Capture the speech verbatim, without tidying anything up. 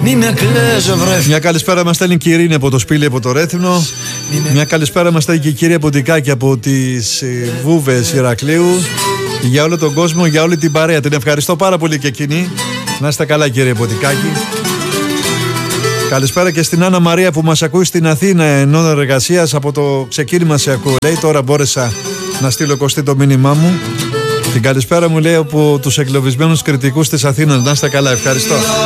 Μια καλησπέρα μας στέλνει η Κυρίνη από το Σπήλι, από το Ρέθυμνο. Μια καλησπέρα μας στέλνει και η κυρία Ποτικάκη από τις Βούβες Ηρακλείου. Για όλο τον κόσμο, για όλη την παρέα. Την ευχαριστώ πάρα πολύ και εκείνη. Να είστε καλά, κύριε Ποτικάκη. Καλησπέρα και στην Άννα Μαρία που μας ακούει στην Αθήνα ενώ εργασίας. Από το ξεκίνημα σε ακούω, λέει. Τώρα μπόρεσα να στείλω Κωστή το μήνυμά μου. Την καλησπέρα μου λέει από τους εγκλωβισμένους κριτικούς της Αθήνας. Να είστε καλά, ευχαριστώ.